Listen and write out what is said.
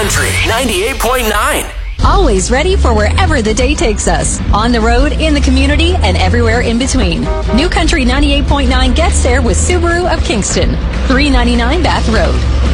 Country 98.9. Always ready for wherever the day takes us. On the road, in the community, and everywhere in between. New Country 98.9 gets there with Subaru of Kingston. 399 Bath Road.